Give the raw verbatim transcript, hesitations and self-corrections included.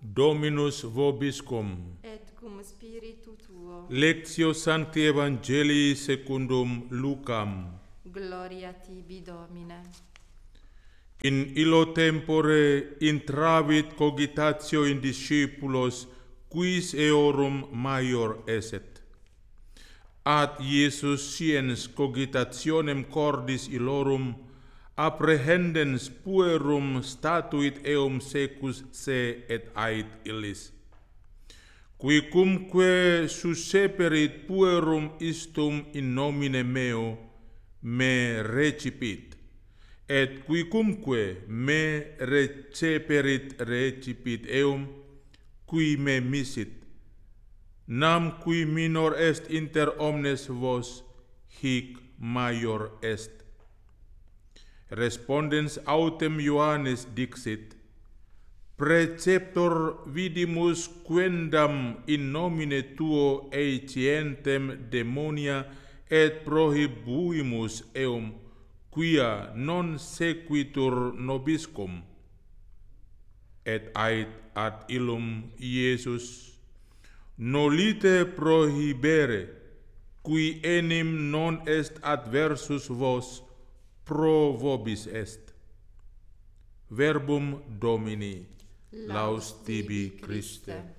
Dominus vobiscum. Et cum spiritu tuo. Lectio Sancti Evangelii secundum Lucam. Gloria tibi, Domine. In illo tempore intravit cogitatio in discipulos quis eorum maior esset. Ad Iesus sciens cogitationem cordis illorum apprehendens puerum statuit eum secus se et ait illis. Quicumque susceperit puerum istum in nomine meo, me recipit, et quicumque me receperit recipit eum, qui me misit. Nam qui minor est inter omnes vos, hic maior est. Respondens autem Ioannes dixit, Preceptor vidimus quendam in nomine tuo eitientem demonia et prohibuimus eum, quia non sequitur nobiscum. Et ait ad illum Iesus, nolite prohibere, qui enim non est adversus vos, pro vobis est. Verbum Domini, laus tibi Christe.